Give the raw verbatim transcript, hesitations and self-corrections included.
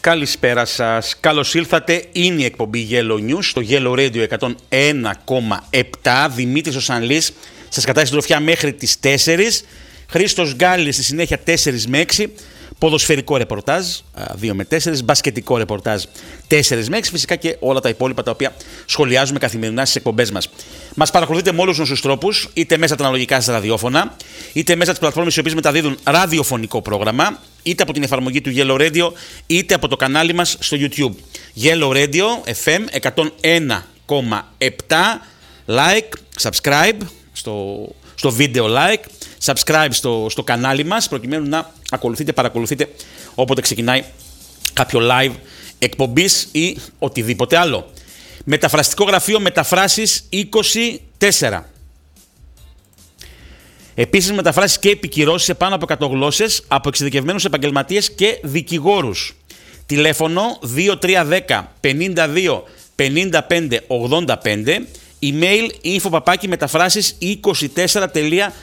Καλησπέρα σας. Καλώς ήλθατε. Είναι η εκπομπή Yellow News στο Yellow Radio εκατόν ένα κόμμα επτά. Δημήτρης ο Σανλής σας κρατάει συντροφιά μέχρι τις τέσσερις. Χρήστος Γκάλης στη συνέχεια τέσσερις με έξι. Ποδοσφαιρικό ρεπορτάζ δύο με τέσσερις. Μπασκετικό ρεπορτάζ τέσσερις με έξι. Φυσικά και όλα τα υπόλοιπα τα οποία σχολιάζουμε καθημερινά στις εκπομπές μας. Μας παρακολουθείτε με όλους τους γνωστούς τρόπους, είτε μέσα από τα αναλογικά σας ραδιόφωνα, είτε μέσα από τις πλατφόρμες οι οποίες μεταδίδουν ραδιοφωνικό πρόγραμμα, είτε από την εφαρμογή του Yellow Radio, είτε από το κανάλι μας στο YouTube. Yellow Radio εφ εμ εκατόν ένα κόμμα επτά. Like, subscribe στο, στο βίντεο like, subscribe στο, στο κανάλι μας, προκειμένου να ακολουθείτε, παρακολουθείτε όποτε ξεκινάει κάποιο live εκπομπής ή οτιδήποτε άλλο. Μεταφραστικό γραφείο Μεταφράσεις είκοσι τέσσερα. Επίσης μεταφράσεις και επικυρώσεις σε πάνω από εκατό γλώσσες από εξειδικευμένους επαγγελματίες και δικηγόρους. Τηλέφωνο δύο τρία ένα μηδέν πενήντα δύο πενήντα πέντε ογδόντα πέντε. Email info παπάκι μεταφράσεις είκοσι τέσσερα τελεία